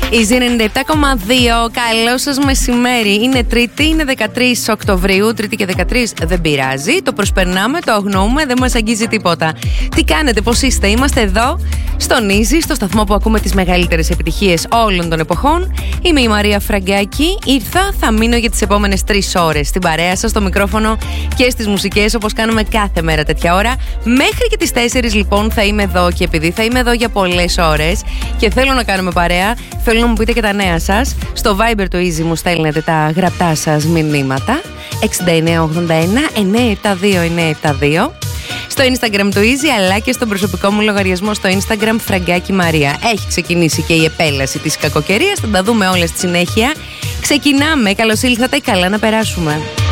Easy 97,2. Καλό σας μεσημέρι. Είναι Τρίτη, είναι 13 Οκτωβρίου. Τρίτη και 13 δεν πειράζει. Το προσπερνάμε, το αγνοούμε, δεν μας αγγίζει τίποτα. Τι κάνετε, πώς είστε? Είμαστε εδώ στον Easy, στο σταθμό που ακούμε τις μεγαλύτερες επιτυχίες όλων των εποχών. Είμαι η Μαρία Φραγκάκη. Ήρθα, θα μείνω για τις επόμενες 3 ώρες στην παρέα σας, στο μικρόφωνο και στις μουσικές, όπως κάνουμε κάθε μέρα τέτοια ώρα. Μέχρι και τις 4 λοιπόν θα είμαι εδώ, και επειδή θα είμαι εδώ για πολλές ώρες και θέλω να κάνουμε παρέα, θέλω να μου πείτε και τα νέα σας. Στο Viber του Easy μου στέλνετε τα γραπτά σας μηνύματα 6981-972-972. Στο Instagram του Easy, αλλά και στον προσωπικό μου λογαριασμό στο Instagram Φραγκάκη Μαρία. Έχει ξεκινήσει και η επέλαση της κακοκαιρίας, θα τα δούμε όλα στη συνέχεια. Ξεκινάμε, καλώς ήλθατε, καλά να περάσουμε.